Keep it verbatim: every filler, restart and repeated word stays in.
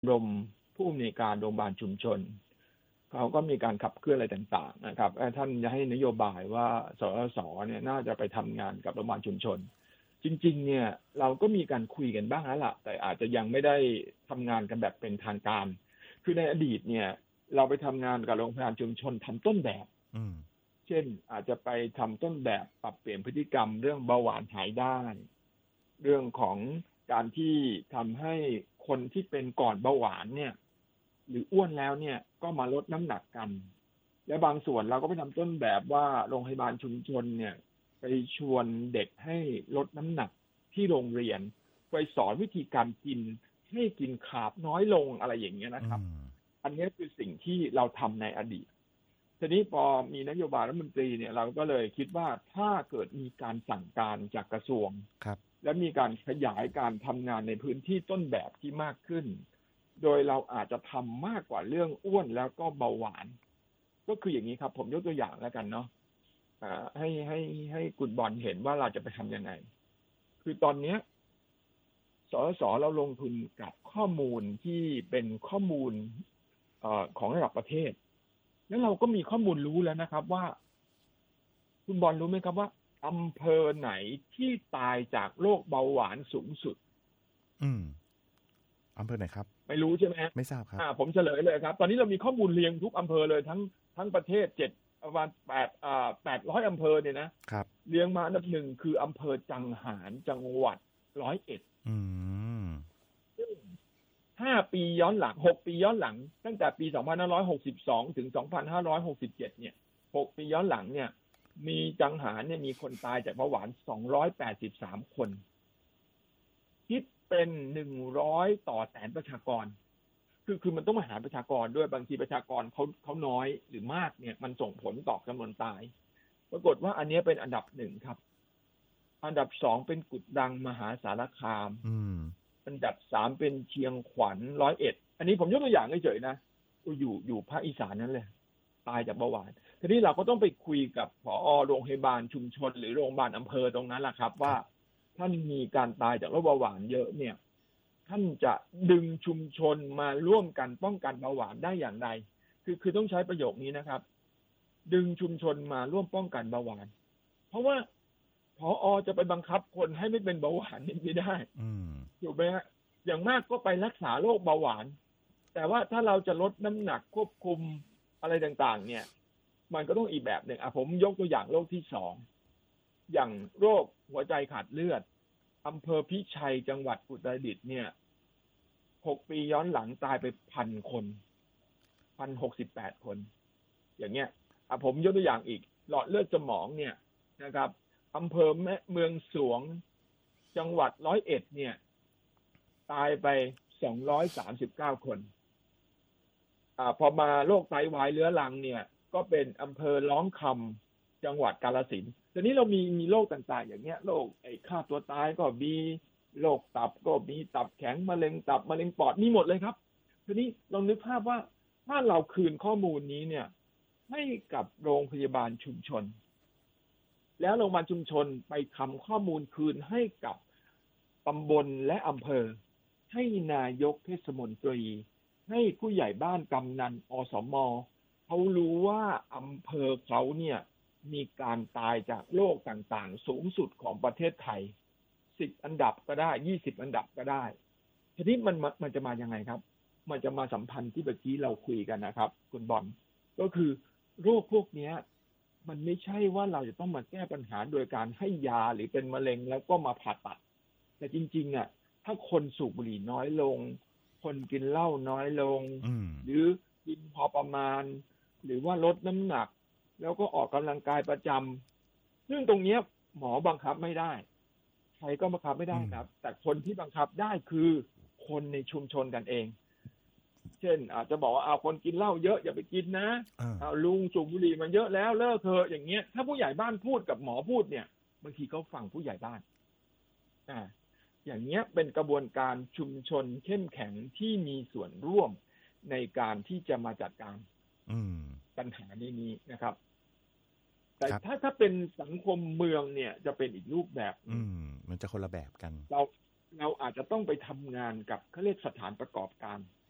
รมผู้อำนวยการโรงพยาบาลชุมชนเขาก็มีการขับเคลื่อนอะไรต่างๆนะครับท่านจะให้นโยบายว่าสสสเนี่ยน่าจะไปทำงานกับโรงพยาบาลชุมชนจริงๆเนี่ยเราก็มีการคุยกันบ้างแล้วล่ะแต่อาจจะยังไม่ได้ทำงานกันแบบเป็นทางการคือในอดีตเนี่ยเราไปทำงานกับโรงพยาบาลชุมชนทำต้นแบบเช่นอาจจะไปทำต้นแบบปรับเปลี่ยนพฤติกรรมเรื่องเบาหวานหายได้เรื่องของการที่ทำให้คนที่เป็นก่อนเบาหวานเนี่ยหรืออ้วนแล้วเนี่ยก็มาลดน้ำหนักกันและบางส่วนเราก็ไปทำต้นแบบว่าโรงพยาบาลชุมชนเนี่ยไปชวนเด็กให้ลดน้ำหนักที่โรงเรียนไปสอนวิธีการกินให้กินคาร์บน้อยลงอะไรอย่างเงี้ยนะครับอันนี้คือสิ่งที่เราทำในอดีตทีนี้พอมีนโยบายรัฐมนตรีเนี่ยเราก็เลยคิดว่าถ้าเกิดมีการสั่งการจากกระทรวงและมีการขยายการทำงานในพื้นที่ต้นแบบที่มากขึ้นโดยเราอาจจะทำมากกว่าเรื่องอ้วนแล้วก็เบาหวานก็คืออย่างนี้ครับผมยกตัวอย่างแล้วกันเนาะให้ให้ให้คุณบอลเห็นว่าเราจะไปทำยังไงคือตอนนี้สสสเราลงทุนกับข้อมูลที่เป็นข้อมูลเอ่อของระดับประเทศแล้วเราก็มีข้อมูลรู้แล้วนะครับว่าคุณบอลรู้ไหมครับว่าอำเภอไหนที่ตายจากโรคเบาหวานสูงสุดอืมอำเภอไหนครับไม่รู้ใช่ไหมไม่ทราบครับอ่าผมเฉลยเลยครับตอนนี้เรามีข้อมูลเรียงทุกอำเภอเลยทั้งทั้งประเทศเจ็ดประมาณแปดอ่าแปดร้อยอำเภอเนี่ยนะครับเรียงมาอันดับหนึ่งคืออำเภอจังหารจังหวัดร้อยเอ็ดอืมห้าปีย้อนหลังหกปีย้อนหลังตั้งแต่ปีสองพันห้าร้อยหกสิบสองถึงสองพันห้าร้อยหกสิบเจ็ดเนี่ยหกปีย้อนหลังเนี่ยมีจังหารเนี่ยมีคนตายจากเบาหวานสองร้อยแปดสิบสามคนคิดเป็นหนึ่งร้อยต่อแสนประชากรคือคือมันต้องมาหารประชากรด้วยบางทีประชากรเขาเขาน้อยหรือมากเนี่ยมันส่งผลต่อจำนวนตายปรากฏว่าอันนี้เป็นอันดับหนึ่งครับอันดับสองเป็นกุดดังมหาสารคามอันดับสามเป็นเชียงขวัญร้อยเอ็ดอันนี้ผมยกตัวอย่างเฉยๆนะอยู่อยู่ภาคอีสานนั่นเลยตายจากเบาหวานทีนี้เราก็ต้องไปคุยกับผอ.โรงพยาบาลชุมชนหรือโรงพยาบาลอำเภอตรงนั้นแหละครับว่าท่านมีการตายจากโรคเบาหวานเยอะเนี่ยท่านจะดึงชุมชนมาร่วมกันป้องกันเบาหวานได้อย่างไรคือคือต้องใช้ประโยคนี้นะครับดึงชุมชนมาร่วมป้องกันเบาหวานเพราะว่าผอ.จะไปบังคับคนให้ไม่เป็นเบาหวานไม่ได้ถูกไหมฮะอย่างมากก็ไปรักษาโรคเบาหวานแต่ว่าถ้าเราจะลดน้ำหนักควบคุมอะไรต่างๆเนี่ยมันก็ต้องอีกแบบหนึ่งอ่ะผมยกตัวอย่างโรคที่สองอย่างโรคหัวใจขาดเลือดอำเภอพิชัยจังหวัดอุตรดิตถ์เนี่ยหกปีย้อนหลังตายไปพันคนพันหกสิบแปดคนอย่างเงี้ยอ่ะผมยกตัวอย่างอีกหลอดเลือดสมองเนี่ยนะครับอำเภอแม่เมืองสวงจังหวัดร้อยเอ็ดเนี่ยตายไปสองร้อยสามสิบเก้าคนอ่าพอมาโรคไตวายเรื้อรังเนี่ยก็เป็นอำเภอร้องคำจังหวัดกาฬสินธุ์ทีนี้เรามีมีโรคต่างๆอย่างเงี้ยโรคไอ้ฆ่าตัวตายก็มีโรคตับก็มีตับแข็งมะเร็งตับมะเร็งปอดมีหมดเลยครับทีนี้ลองนึกภาพว่าถ้าเราคืนข้อมูลนี้เนี่ยให้กับโรงพยาบาลชุมชนแล้วโรงพยาบาลชุมชนไปทำข้อมูลคืนให้กับตำบลและอำเภอให้นายกเทศมนตรีให้ผู้ใหญ่บ้านกำนันอสม.เขารู้ว่าอำเภอเขาเนี่ยมีการตายจากโรคต่างๆสูงสุดของประเทศไทยสิบอันดับก็ได้ยี่สิบอันดับก็ได้ทีนี้มันมันจะมายังไงครับมันจะมาสัมพันธ์ที่เมื่อกี้เราคุยกันนะครับคุณบอลก็คือโรคพวกนี้มันไม่ใช่ว่าเราจะต้องมาแก้ปัญหาโดยการให้ยาหรือเป็นมะเร็งแล้วก็มาผ่าตัดแต่จริงๆอ่ะถ้าคนสูบบุหรี่น้อยลงคนกินเหล้าน้อยลงหรือกินพอประมาณหรือว่าลดน้ำหนักแล้วก็ออกกำลังกายประจำซึ่งตรงนี้หมอบังคับไม่ได้ใครก็บังคับไม่ได้ครับแต่คนที่บังคับได้คือคนในชุมชนกันเองเช่นอาจจะบอกว่าเอาคนกินเหล้าเยอะอย่าไปกินนะเอาลุงสูบบุหรี่มันเยอะแล้วเลิกเถอะอย่างเงี้ยถ้าผู้ใหญ่บ้านพูดกับหมอพูดเนี่ยบางทีเขาฟังผู้ใหญ่บ้านอ่าอย่างเงี้ยเป็นกระบวนการชุมชนเข้มแข็งที่มีส่วนร่วมในการที่จะมาจัดการปัญหานี้นี้นะครับแต่ถ้าถ้าเป็นสังคมเมืองเนี่ยจะเป็นอีกรูปแบบอืมมันจะคนละแบบกันเราเราอาจจะต้องไปทำงานกับเขาเรียกสถานประกอบการ